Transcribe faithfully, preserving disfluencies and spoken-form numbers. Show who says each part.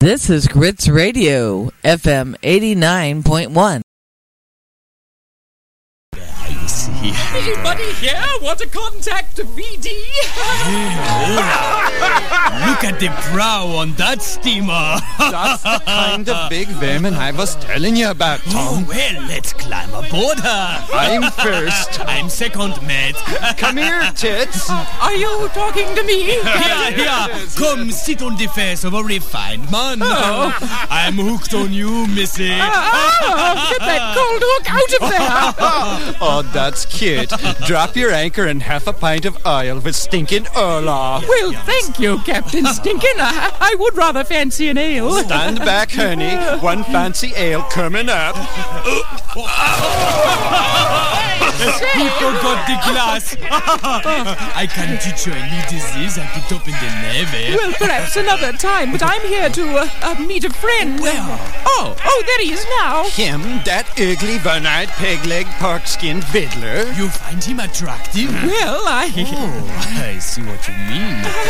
Speaker 1: This is Grits Radio, F M eighty-nine point one.
Speaker 2: I see.
Speaker 3: Anybody here want to contact V D?
Speaker 2: Look at the prow on that steamer.
Speaker 4: That's the kind of big vermin I was telling you about, Tom.
Speaker 2: Oh, well, let's climb aboard her.
Speaker 4: I'm first.
Speaker 2: I'm second, mate.
Speaker 4: Come here, Tits.
Speaker 3: Are you talking to me?
Speaker 2: Here, here. Come sit on the face of a refined man.
Speaker 3: Oh.
Speaker 2: I'm hooked on you, missy.
Speaker 3: Oh, get that cold hook out of there!
Speaker 4: Oh, that's cute. Drop your anchor and half a pint of oil with stinking Olaf.
Speaker 3: Well, thank you, Captain Stinkin. I, I would rather fancy an ale.
Speaker 4: Stand back, honey. One fancy ale coming up.
Speaker 2: He forgot the glass. I can teach you a new disease I picked up in the Navy.
Speaker 3: Well, perhaps another time, but I'm here to uh, uh, meet a friend.
Speaker 2: Where?
Speaker 3: Oh, oh, there he is now.
Speaker 4: Him, that ugly, one-eyed, peg-leg, pork-skinned fiddler.
Speaker 2: You find him attractive?
Speaker 3: Well, I...
Speaker 2: Oh, I see what you mean.